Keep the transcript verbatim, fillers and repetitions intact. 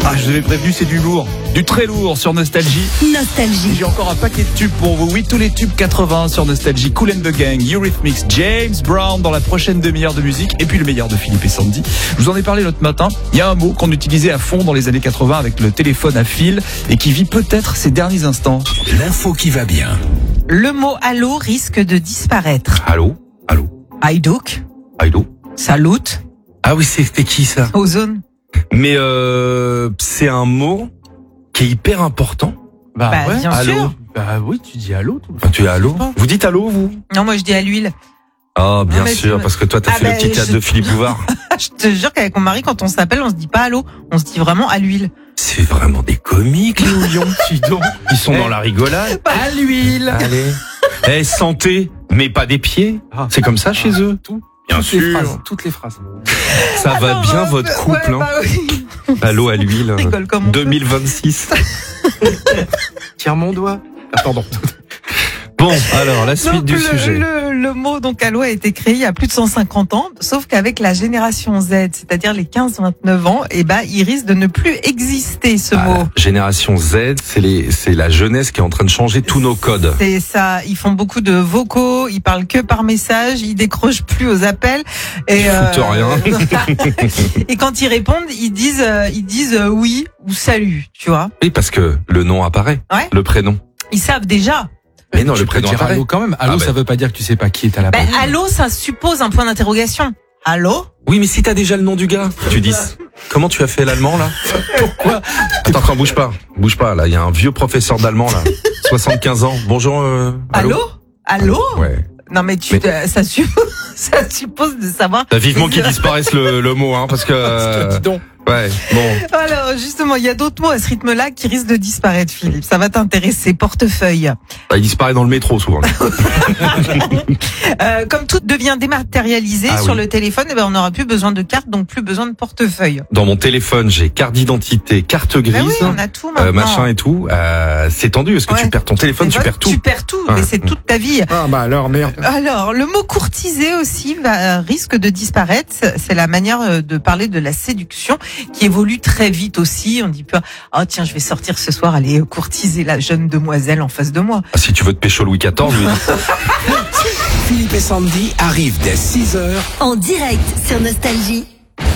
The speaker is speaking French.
Ah, je vous avais prévenu, c'est du lourd, du très lourd sur Nostalgie. Nostalgie. J'ai encore un paquet de tubes pour vous. Oui, tous les tubes quatre-vingts sur Nostalgie. Kool and the Gang, Eurythmics, James Brown dans la prochaine demi-heure de musique. Et puis le meilleur de Philippe et Sandy. Je vous en ai parlé l'autre matin. Il y a un mot qu'on utilisait à fond dans les années quatre-vingts avec le téléphone à fil et qui vit peut-être ses derniers instants. L'info qui va bien. Le mot allô risque de disparaître. Allô? Allô? Haïdouk, Allô? salut, Ah oui, c'était qui ça? ozone. Mais euh, c'est un mot qui est hyper important. Bah, Bah, bien allô. sûr. Bah oui, tu dis allô. Tout le Enfin, tu es allô? Vous dites allô, vous? Non, moi je dis à l'huile. Ah, bien Non, mais sûr, tu- parce que toi, t'as Ah fait bah, le petit théâtre je- de Philippe Bouvard. Je te jure qu'avec mon mari, quand on s'appelle, on se dit pas allô, on se dit vraiment à l'huile. C'est vraiment des comiques, les houillons. Dis donc. Ils sont dans la rigolade. À l'huile. Allez. Eh, santé, mais pas des pieds. Ah. C'est comme ça chez eux. Tout. Bien toutes les sûr. phrases, toutes les phrases. Ça va Alors, bien euh, votre couple, ouais, hein. bah oui. Allô à l'huile. On rigole comme on peut. deux mille vingt-six. Tire mon doigt. Ah, pardon. Bon, alors, la suite Donc, du le, sujet. Le, le mot donc allô a été créé il y a plus de cent cinquante ans, sauf qu'avec la génération Z, c'est-à-dire les quinze vingt-neuf ans, eh ben, il risque de ne plus exister ce Ah, mot. la génération Z, c'est les, c'est la jeunesse qui est en train de changer tous nos codes. C'est ça, ils font beaucoup de vocaux, ils parlent que par message, ils décrochent plus aux appels. Et, Ils foutent rien. et quand ils répondent, ils disent, euh, ils disent euh, oui ou salut, tu vois. Oui, parce que le nom apparaît. Ouais. Le prénom. Ils savent déjà. Mais non, Tu le peux prénom dire apparaît. allô quand même. Allô, Ah, bah. ça veut pas dire que tu sais pas qui est à la Ben, porte. allô, ça suppose un point d'interrogation. Allô? Oui, mais si t'as déjà le nom du gars, tu dis. Comment tu as fait l'allemand, là? Pourquoi? Attends, attends, bouge pas. Bouge pas, là. Il y a un vieux professeur d'allemand, là. soixante-quinze ans. Bonjour, euh, Allô? Allô? Ouais. Non, mais tu, Mais- euh, ça suppose, ça suppose de savoir. T'as vivement qu'il disparaisse le, le mot, hein, parce que, euh, Dis donc. ouais, bon. Alors, justement, il y a d'autres mots à ce rythme-là qui risquent de disparaître, Philippe. Ça va t'intéresser. Portefeuille. Bah, il disparaît dans le métro, souvent. Euh, comme tout devient dématérialisé Ah sur oui. le téléphone, eh ben, on n'aura plus besoin de carte, donc plus besoin de portefeuille. Dans mon téléphone, j'ai carte d'identité, carte grise, Ben oui, on a tout maintenant. euh, machin et tout. Euh, c'est tendu. Est-ce que Ouais. tu perds ton téléphone, tu Mais perds tout? Tu perds tout, Ouais. mais c'est toute ta vie. Ah bah alors merde. Alors, le mot courtiser aussi va, risque de disparaître. C'est la manière de parler de la séduction qui évolue très vite aussi. On dit pas, oh tiens, je vais sortir ce soir, aller courtiser la jeune demoiselle en face de moi. Ah, si tu veux te pécho Louis quatorze, lui. Philippe et Sandy arrivent dès six heures. En direct sur Nostalgie.